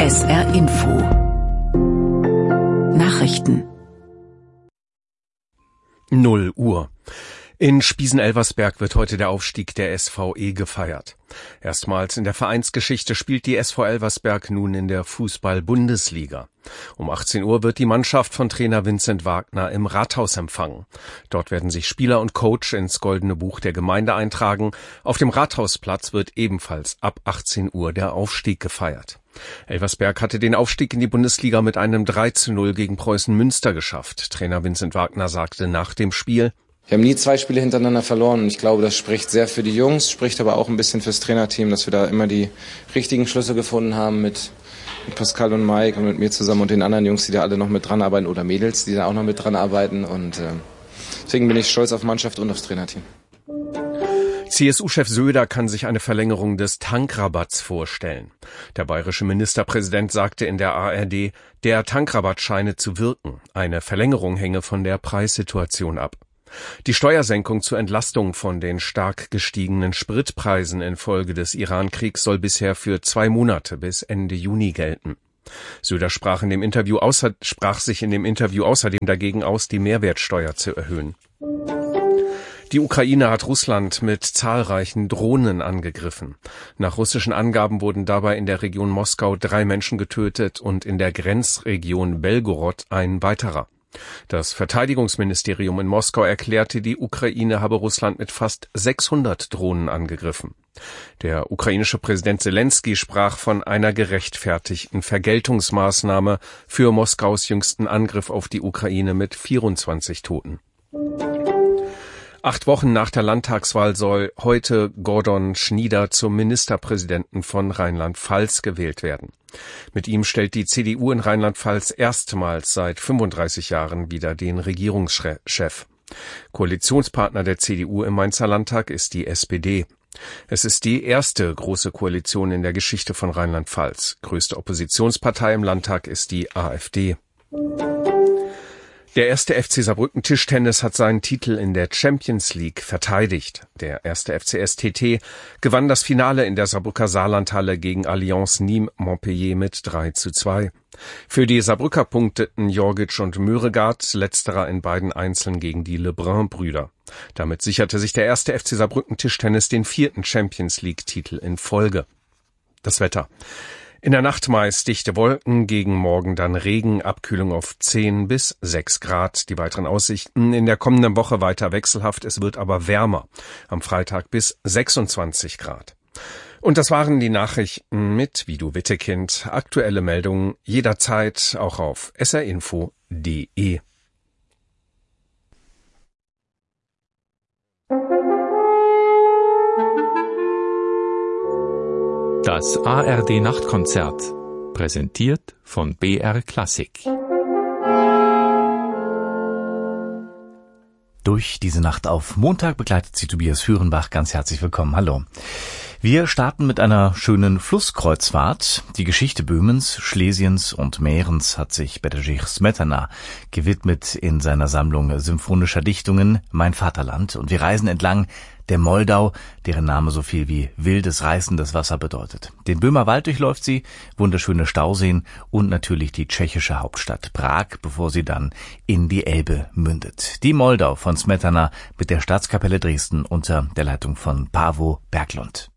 SR Info Nachrichten 0 Uhr. In Spiesen-Elversberg wird heute der Aufstieg der SVE gefeiert. Erstmals in der Vereinsgeschichte spielt die SV Elversberg nun in der Fußball-Bundesliga. Um 18 Uhr wird die Mannschaft von Trainer Vincent Wagner im Rathaus empfangen. Dort werden sich Spieler und Coach ins Goldene Buch der Gemeinde eintragen. Auf dem Rathausplatz wird ebenfalls ab 18 Uhr der Aufstieg gefeiert. Elversberg hatte den Aufstieg in die Bundesliga mit einem 3:0 gegen Preußen Münster geschafft. Trainer Vincent Wagner sagte nach dem Spiel: Wir haben nie 2 Spiele hintereinander verloren und ich glaube, das spricht sehr für die Jungs, spricht aber auch ein bisschen fürs Trainerteam, dass wir da immer die richtigen Schlüsse gefunden haben mit Pascal und Mike und mit mir zusammen und den anderen Jungs, die da alle noch mit dran arbeiten, oder Mädels, die da auch noch mit dran arbeiten, und deswegen bin ich stolz auf Mannschaft und aufs Trainerteam. CSU-Chef Söder kann sich eine Verlängerung des Tankrabatts vorstellen. Der bayerische Ministerpräsident sagte in der ARD, der Tankrabatt scheine zu wirken. Eine Verlängerung hänge von der Preissituation ab. Die Steuersenkung zur Entlastung von den stark gestiegenen Spritpreisen infolge des Iran-Kriegs soll bisher für 2 Monate bis Ende Juni gelten. Söder sprach sich in dem Interview außerdem dagegen aus, die Mehrwertsteuer zu erhöhen. Die Ukraine hat Russland mit zahlreichen Drohnen angegriffen. Nach russischen Angaben wurden dabei in der Region Moskau 3 Menschen getötet und in der Grenzregion Belgorod ein weiterer. Das Verteidigungsministerium in Moskau erklärte, die Ukraine habe Russland mit fast 600 Drohnen angegriffen. Der ukrainische Präsident Selenskyj sprach von einer gerechtfertigten Vergeltungsmaßnahme für Moskaus jüngsten Angriff auf die Ukraine mit 24 Toten. 8 Wochen nach der Landtagswahl soll heute Gordon Schnieder zum Ministerpräsidenten von Rheinland-Pfalz gewählt werden. Mit ihm stellt die CDU in Rheinland-Pfalz erstmals seit 35 Jahren wieder den Regierungschef. Koalitionspartner der CDU im Mainzer Landtag ist die SPD. Es ist die erste große Koalition in der Geschichte von Rheinland-Pfalz. Größte Oppositionspartei im Landtag ist die AfD. Der 1. FC Saarbrücken Tischtennis hat seinen Titel in der Champions League verteidigt. Der 1. FCS TT gewann das Finale in der Saarbrücker Saarlandhalle gegen Allianz Nîmes Montpellier mit 3:2. Für die Saarbrücker punkteten Jorgic und Möregard, letzterer in beiden Einzeln gegen die Lebrun-Brüder. Damit sicherte sich der 1. FC Saarbrücken Tischtennis den 4. Champions League-Titel in Folge. Das Wetter. In der Nacht meist dichte Wolken, gegen Morgen dann Regen, Abkühlung auf 10 bis 6 Grad. Die weiteren Aussichten in der kommenden Woche weiter wechselhaft, es wird aber wärmer. Am Freitag bis 26 Grad. Und das waren die Nachrichten mit Vidu Wittekind. Aktuelle Meldungen jederzeit auch auf srinfo.de. Das ARD-Nachtkonzert, präsentiert von BR Klassik. Durch diese Nacht auf Montag begleitet Sie Tobias Führenbach. Ganz herzlich willkommen. Hallo. Wir starten mit einer schönen Flusskreuzfahrt. Die Geschichte Böhmens, Schlesiens und Mährens hat sich Bedřich Smetana gewidmet in seiner Sammlung symphonischer Dichtungen Mein Vaterland. Und wir reisen entlang der Moldau, deren Name so viel wie wildes, reißendes Wasser bedeutet. Den Böhmerwald durchläuft sie, wunderschöne Stauseen und natürlich die tschechische Hauptstadt Prag, bevor sie dann in die Elbe mündet. Die Moldau von Smetana mit der Staatskapelle Dresden unter der Leitung von Paavo Berglund.